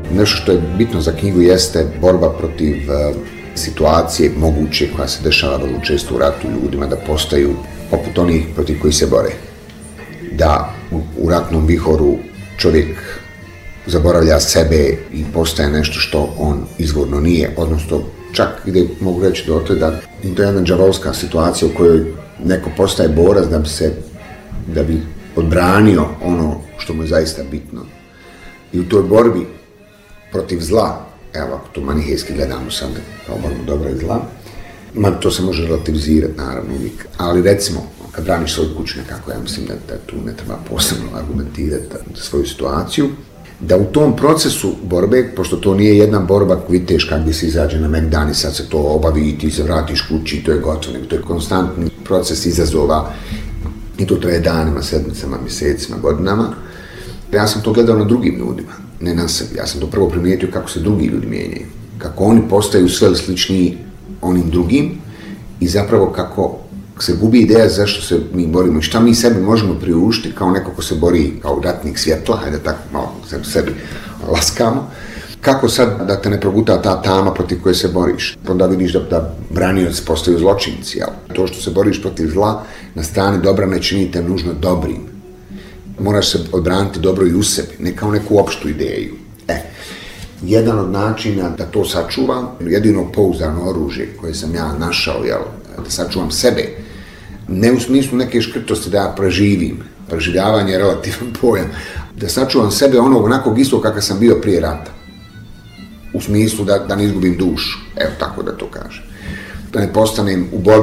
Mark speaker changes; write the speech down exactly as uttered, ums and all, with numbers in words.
Speaker 1: Nešto što je bitno za knjigu jeste borba protiv uh, situacije moguće koja se dešava vrlo često u ratu ljudima, da postaju poput onih protiv koji se bore. Da u, u ratnom vihoru čovjek zaboravlja sebe i postaje nešto što on izvorno nije, odnosno čak ide, mogu reći do to da to je jedna džavolska situacija u kojoj neko postaje borac da bi se, da bi odbranio ono što mu je zaista bitno. I u toj borbi protiv zla, evo ako to manihejski gledamo sad kao borbu dobra i zla, ma to se može relativizirati naravno uvijek, ali recimo kad braniš svoj kućne, kako ja mislim da, da tu ne treba posebno argumentirati svoju situaciju, da u tom procesu borbe, pošto to nije jedna borba viteška gdje se izađe na megdan i sad se to obavi i ti se vratiš kući i to je gotovo, nego to je konstantni proces izazova i to traje danima, sedmicama, mjesecima, godinama. Ja sam to gledao na drugim ljudima, ne na sebi. Ja sam to prvo primijetio kako se drugi ljudi mijenjaju, kako oni postaju sve sličniji onim drugim i zapravo kako se gubi ideja zašto se mi borimo i šta mi sebi možemo priuštiti kao neko ko se bori kao ratnik svjetla, hajde tako malo sebi laskamo, kako sad da te ne proguta ta tama protiv koje se boriš. Onda vidiš da, da branioci postaju zločinci, jel? To što se boriš protiv zla na strani dobra ne čini te nužno dobrim. Moraš se odbraniti dobro i u sebi, ne kao neku opštu ideju. E, jedan od načina da to sačuvam, jedino pouzdano oružje koje sam ja našao, jel, da sačuvam sebe, ne u smislu neke škrtosti da ja preživim, preživljavanje je relativan pojam, da sačuvam sebe onog onakvog istog kakav sam bio prije rata. U smislu da, da ne izgubim dušu, evo tako da to kažem. Da ne postanem u borbi